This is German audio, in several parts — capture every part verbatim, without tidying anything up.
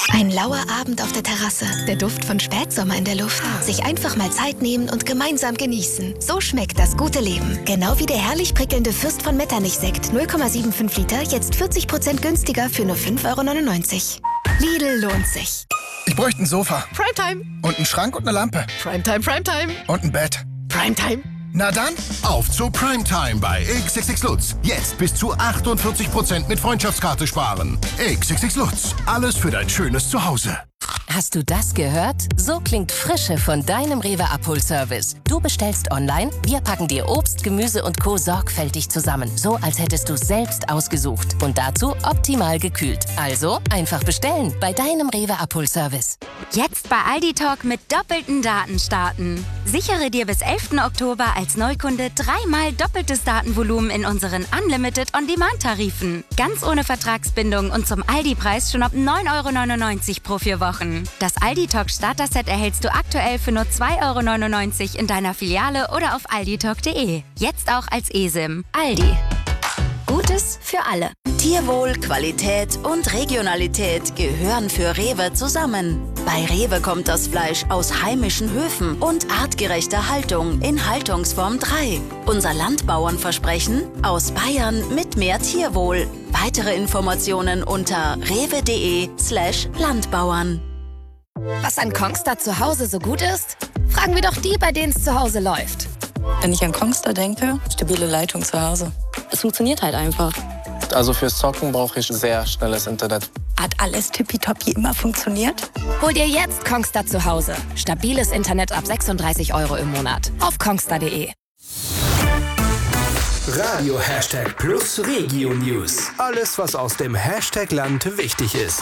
Ein lauer Abend auf der Terrasse, der Duft von Spätsommer in der Luft. Sich einfach mal Zeit nehmen und gemeinsam genießen. So schmeckt das gute Leben. Genau wie der herrlich prickelnde Fürst von Metternich-Sekt, null Komma fünfundsiebzig Liter, jetzt vierzig Prozent günstiger für nur fünf Euro neunundneunzig. Lidl lohnt sich. Ich bräuchte ein Sofa. Primetime. Und einen Schrank und eine Lampe. Primetime, Primetime. Und ein Bett. Primetime. Na dann, auf zu Primetime bei X X X Lutz. Jetzt bis zu achtundvierzig Prozent mit Freundschaftskarte sparen. X X X Lutz. Alles für dein schönes Zuhause. Hast du das gehört? So klingt Frische von deinem Rewe-Abholservice. Du bestellst online, wir packen dir Obst, Gemüse und Co. sorgfältig zusammen. So, als hättest du es selbst ausgesucht. Und dazu optimal gekühlt. Also einfach bestellen bei deinem Rewe-Abholservice. Jetzt bei Aldi Talk mit doppelten Daten starten. Sichere dir bis elften Oktober als Neukunde dreimal doppeltes Datenvolumen in unseren Unlimited On-Demand-Tarifen. Ganz ohne Vertragsbindung und zum Aldi-Preis schon ab neun Euro neunundneunzig pro vier Wochen. Das Aldi Talk Starter-Set erhältst du aktuell für nur zwei Euro neunundneunzig in deiner Filiale oder auf alditalk punkt de. Jetzt auch als eSIM. Aldi. Gutes für alle. Tierwohl, Qualität und Regionalität gehören für Rewe zusammen. Bei Rewe kommt das Fleisch aus heimischen Höfen und artgerechter Haltung in Haltungsform drei. Unser Landbauernversprechen aus Bayern mit mehr Tierwohl. Weitere Informationen unter rewe punkt de slash Landbauern. Was an Kongstar zu Hause so gut ist? Fragen wir doch die, bei denen es zu Hause läuft. Wenn ich an Kongstar denke, stabile Leitung zu Hause. Es funktioniert halt einfach. Also fürs Zocken brauche ich sehr schnelles Internet. Hat alles tippitoppi immer funktioniert? Hol dir jetzt Kongstar zu Hause. Stabiles Internet ab sechsunddreißig Euro im Monat. Auf kongstar punkt de. Radio Hashtag Plus Regio News. Alles, was aus dem Hashtag Land wichtig ist.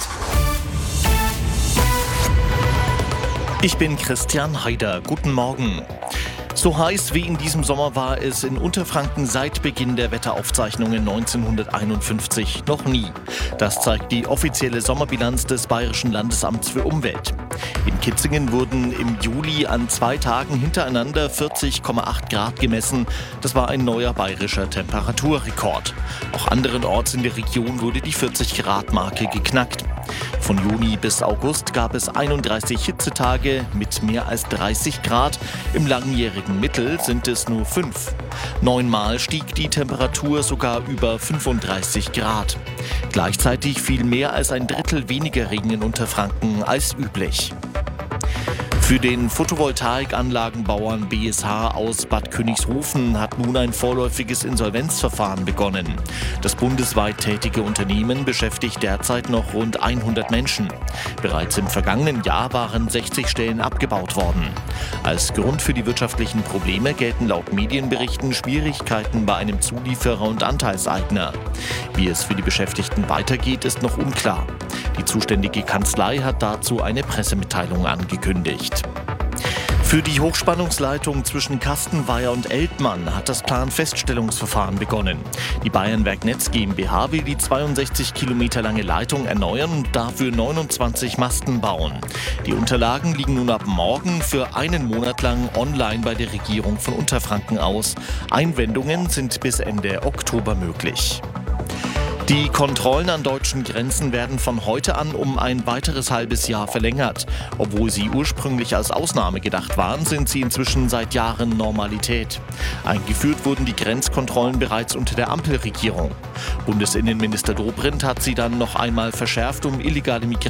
Ich bin Christian Haider. Guten Morgen. So heiß wie in diesem Sommer war es in Unterfranken seit Beginn der Wetteraufzeichnungen neunzehnhunderteinundfünfzig noch nie. Das zeigt die offizielle Sommerbilanz des Bayerischen Landesamts für Umwelt. In Kitzingen wurden im Juli an zwei Tagen hintereinander vierzig Komma acht Grad gemessen. Das war ein neuer bayerischer Temperaturrekord. Auch anderenorts in der Region wurde die vierzig Grad Marke geknackt. Von Juni bis August gab es einunddreißig Hitzetage mit mehr als dreißig Grad. Im langjährigen Mittel sind es nur fünf. Neunmal stieg die Temperatur sogar über fünfunddreißig Grad. Gleichzeitig fiel mehr als ein Drittel weniger Regen in Unterfranken als üblich. Für den Photovoltaikanlagenbauern B S H aus Bad Königshofen hat nun ein vorläufiges Insolvenzverfahren begonnen. Das bundesweit tätige Unternehmen beschäftigt derzeit noch rund hundert Menschen. Bereits im vergangenen Jahr waren sechzig Stellen abgebaut worden. Als Grund für die wirtschaftlichen Probleme gelten laut Medienberichten Schwierigkeiten bei einem Zulieferer und Anteilseigner. Wie es für die Beschäftigten weitergeht, ist noch unklar. Die zuständige Kanzlei hat dazu eine Pressemitteilung angekündigt. Für die Hochspannungsleitung zwischen Kastenweier und Eltmann hat das Planfeststellungsverfahren begonnen. Die Bayernwerk Netz GmbH will die zweiundsechzig Kilometer lange Leitung erneuern und dafür neunundzwanzig Masten bauen. Die Unterlagen liegen nun ab morgen für einen Monat lang online bei der Regierung von Unterfranken aus. Einwendungen sind bis Ende Oktober möglich. Die Kontrollen an deutschen Grenzen werden von heute an um ein weiteres halbes Jahr verlängert. Obwohl sie ursprünglich als Ausnahme gedacht waren, sind sie inzwischen seit Jahren Normalität. Eingeführt wurden die Grenzkontrollen bereits unter der Ampelregierung. Bundesinnenminister Dobrindt hat sie dann noch einmal verschärft, um illegale Migranten